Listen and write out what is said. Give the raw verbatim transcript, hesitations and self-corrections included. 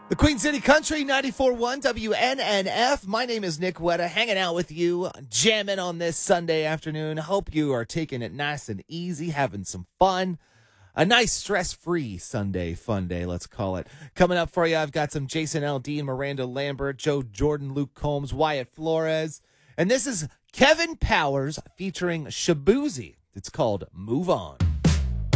The Queen City Country, ninety-four point one W N N F. My name is Nick Wetta, hanging out with you, jamming on this Sunday afternoon. Hope you are taking it nice and easy, having some fun. A nice stress-free Sunday fun day, let's call it. Coming up for you, I've got some Jason Aldean, Miranda Lambert, Joe Jordan, Luke Combs, Wyatt Flores. And this is Kevin Powers featuring Shaboozey. It's called Move On.